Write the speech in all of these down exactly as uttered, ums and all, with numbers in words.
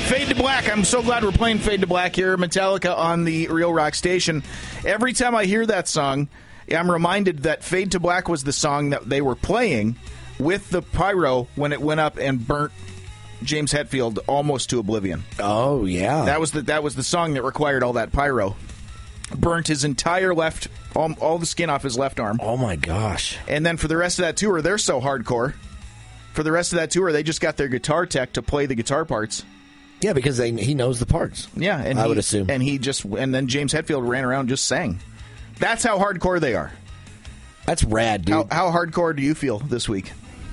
Fade to Black. I'm so glad we're playing Fade to Black here. Metallica on the Real Rock station. Every time I hear that song, I'm reminded that Fade to Black was the song that they were playing with the pyro when it went up and burnt James Hetfield almost to oblivion. Oh, yeah. That was the, that was the song that required all that pyro. Burnt his entire left, all, all the skin off his left arm. Oh, my gosh. And then for the rest of that tour, they're so hardcore. For the rest of that tour, they just got their guitar tech to play the guitar parts. Yeah, because they, he knows the parts. Yeah, and I he, would assume. And he just and then James Hetfield ran around and just sang. That's how hardcore they are. That's rad, dude. How, how hardcore do you feel this week?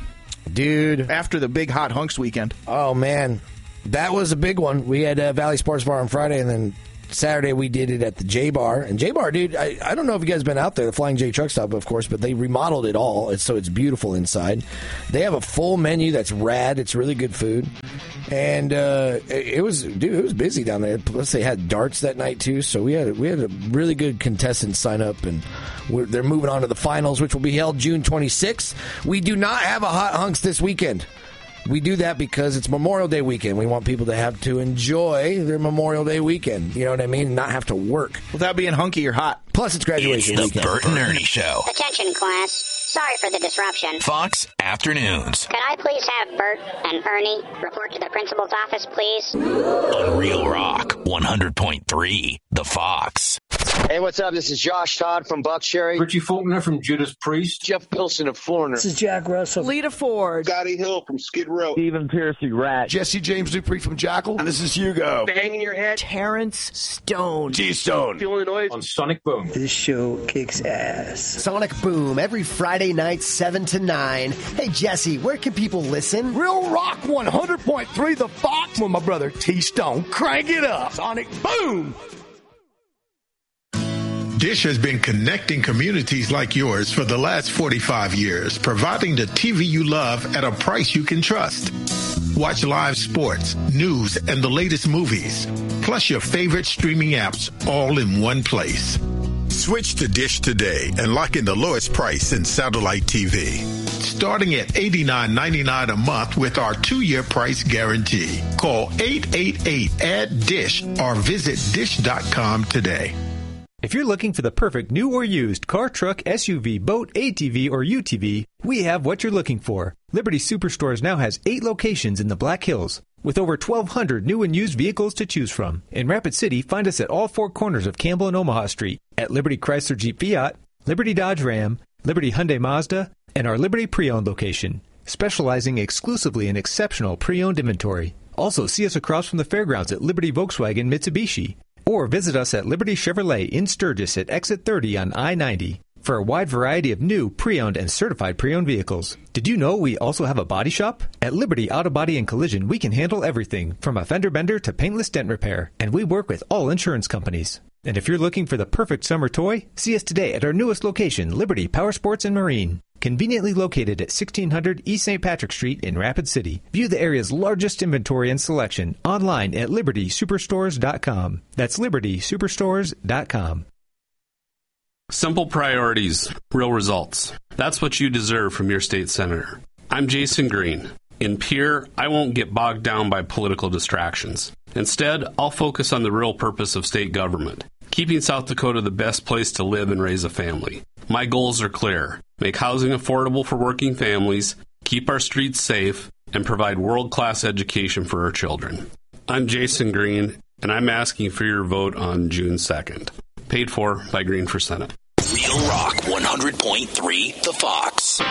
Dude. After the big Hot Hunks weekend. Oh, man. That was a big one. We had uh, Valley Sports Bar on Friday, and then Saturday we did it at the J Bar. And J Bar, dude, I, I don't know if you guys have been out there, the Flying J Truck Stop, of course, but they remodeled it all, it's, so it's beautiful inside. They have a full menu that's rad. It's really good food. And uh, it, it was, dude, it was busy down there. Plus, they had darts that night, too. So we had, we had a really good contestant sign up, and we're, they're moving on to the finals, which will be held June twenty-sixth. We do not have a Hot Hunks this weekend. We do that because it's Memorial Day weekend. We want people to have to enjoy their Memorial Day weekend. You know what I mean? Not have to work. Without being hunky or hot. Plus, it's graduation weekend. It's the weekend. Bert and Ernie Show. Attention, class. Sorry for the disruption. Fox Afternoons. Could I please have Bert and Ernie report to the principal's office, please? On Real Rock, one hundred point three, The Fox. Hey, what's up? This is Josh Todd from Buckcherry. Richie Faulkner from Judas Priest. Jeff Pilson of Foreigner. This is Jack Russell. Lita Ford. Scotty Hill from Skid Row. Stephen Piercy Rat. Jesse James Dupree from Jackal. And this is Hugo. Banging your head. Terrence Stone. G-Stone. Feeling noise. On Sonic Boom. This show kicks ass. Sonic Boom, every Friday night, seven to nine. Hey, Jesse, where can people listen? Real Rock one hundred point three The Fox with my brother T-Stone. Crank it up. Sonic Boom. Dish has been connecting communities like yours for the last forty-five years, providing the T V you love at a price you can trust. Watch live sports, news, and the latest movies, plus your favorite streaming apps all in one place. Switch to Dish today and lock in the lowest price in satellite T V. Starting at eighty-nine ninety-nine a month with our two-year price guarantee. Call eight eight eight, A D D I S H or visit dish dot com today. If you're looking for the perfect new or used car, truck, S U V, boat, A T V, or U T V, we have what you're looking for. Liberty Superstores now has eight locations in the Black Hills, with over twelve hundred new and used vehicles to choose from. In Rapid City, find us at all four corners of Campbell and Omaha Street, at Liberty Chrysler Jeep Fiat, Liberty Dodge Ram, Liberty Hyundai Mazda, and our Liberty Pre-Owned location, specializing exclusively in exceptional pre-owned inventory. Also, see us across from the fairgrounds at Liberty Volkswagen Mitsubishi, or visit us at Liberty Chevrolet in Sturgis at Exit thirty on I ninety for a wide variety of new, pre-owned, and certified pre-owned vehicles. Did you know we also have a body shop? At Liberty Auto Body and Collision, we can handle everything from a fender bender to paintless dent repair, and we work with all insurance companies. And if you're looking for the perfect summer toy, see us today at our newest location, Liberty Power Sports and Marine. Conveniently located at sixteen hundred East Saint Patrick Street in Rapid City. View the area's largest inventory and selection online at liberty superstores dot com. That's liberty superstores dot com. Simple priorities, real results. That's what you deserve from your state senator. I'm Jason Green. In Pierre, I won't get bogged down by political distractions. Instead, I'll focus on the real purpose of state government, keeping South Dakota the best place to live and raise a family. My goals are clear. Make housing affordable for working families, keep our streets safe, and provide world-class education for our children. I'm Jason Green, and I'm asking for your vote on June second. Paid for by Green for Senate. Real Rock one hundred point three The Fox.